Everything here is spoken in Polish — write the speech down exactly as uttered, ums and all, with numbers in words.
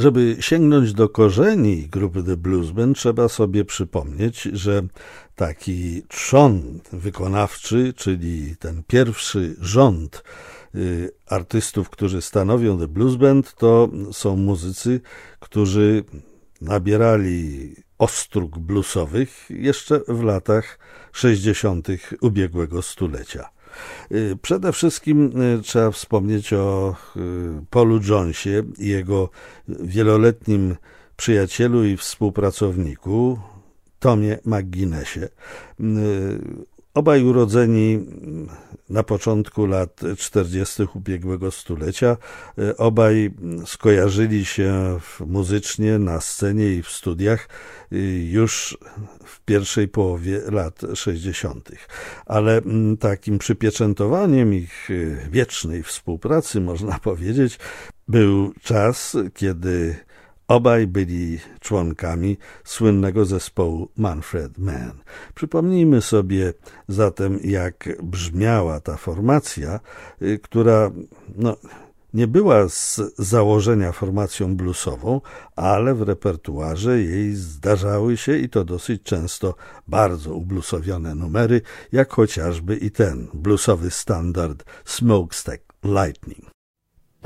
Żeby sięgnąć do korzeni grupy The Blues Band, trzeba sobie przypomnieć, że taki trzon wykonawczy, czyli ten pierwszy rząd artystów, którzy stanowią The Blues Band, to są muzycy, którzy nabierali ostróg bluesowych jeszcze w latach sześćdziesiątych ubiegłego stulecia. Przede wszystkim trzeba wspomnieć o Paulu Jonesie i jego wieloletnim przyjacielu i współpracowniku Tomie McGuinnessie. Obaj urodzeni na początku lat czterdziestych ubiegłego stulecia, obaj skojarzyli się muzycznie na scenie i w studiach już w pierwszej połowie lat sześćdziesiątych. Ale takim przypieczętowaniem ich wiecznej współpracy, można powiedzieć, był czas, kiedy obaj byli członkami słynnego zespołu Manfred Mann. Przypomnijmy sobie zatem, jak brzmiała ta formacja, która no, nie była z założenia formacją bluesową, ale w repertuarze jej zdarzały się i to dosyć często bardzo ubluesowione numery, jak chociażby i ten bluesowy standard Smokestack Lightning.